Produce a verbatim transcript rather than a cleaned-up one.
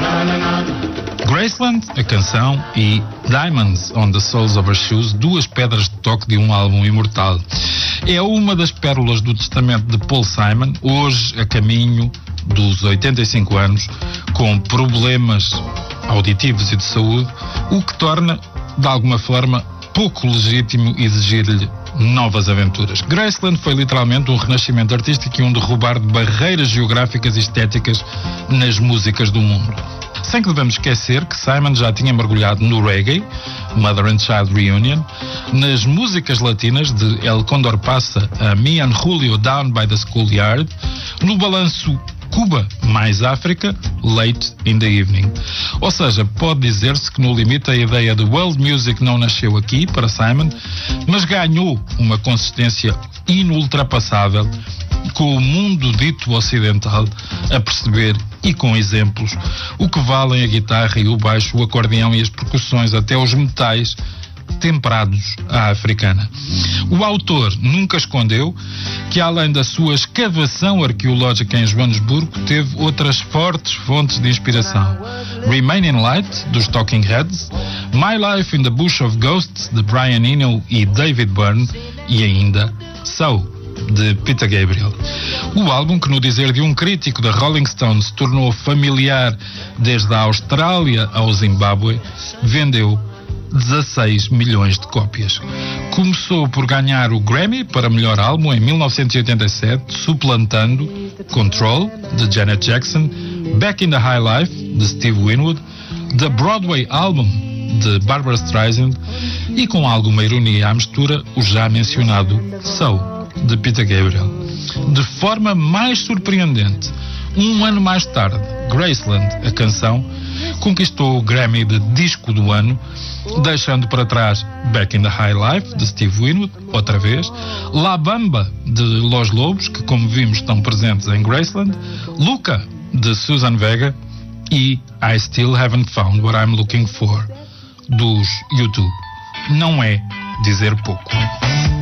Graceland, a canção, e Diamonds on the Soles of Her Shoes, duas pedras de toque de um álbum imortal. É uma das pérolas do testamento de Paul Simon, hoje a caminho dos oitenta e cinco anos, com problemas auditivos e de saúde, o que torna, de alguma forma, pouco legítimo exigir-lhe novas aventuras. Graceland foi literalmente um renascimento artístico e um derrubar de barreiras geográficas e estéticas nas músicas do mundo. Sem que devemos esquecer que Simon já tinha mergulhado no reggae, Mother and Child Reunion, nas músicas latinas de El Condor Passa a Me and Julio Down by the Schoolyard, no balanço Cuba mais África, Late in the Evening. Ou seja, pode dizer-se que no limite a ideia de world music não nasceu aqui para Simon, mas ganhou uma consistência inultrapassável com o mundo dito ocidental a perceber, e com exemplos, o que valem a guitarra e o baixo, o acordeão e as percussões, até os metais temperados à africana. O autor nunca escondeu que, além da sua escavação arqueológica em Joanesburgo, teve outras fortes fontes de inspiração. Remain in Light, dos Talking Heads, My Life in the Bush of Ghosts, de Brian Eno e David Byrne, e ainda So, de Peter Gabriel. O álbum, que no dizer de um crítico da Rolling Stone se tornou familiar desde a Austrália ao Zimbábue, vendeu dezasseis milhões de cópias. Começou por ganhar o Grammy para melhor álbum em mil novecentos e oitenta e sete, suplantando Control, de Janet Jackson, Back in the High Life, de Steve Winwood, The Broadway Album, de Barbra Streisand, e com alguma ironia à mistura, o já mencionado So, de Peter Gabriel. De forma mais surpreendente, um ano mais tarde, Graceland, a canção, conquistou o Grammy de Disco do Ano, deixando para trás Back in the High Life, de Steve Winwood, outra vez, La Bamba, de Los Lobos, que como vimos estão presentes em Graceland, Luca, de Susan Vega, e I Still Haven't Found What I'm Looking For, dos U dois. Não é dizer pouco.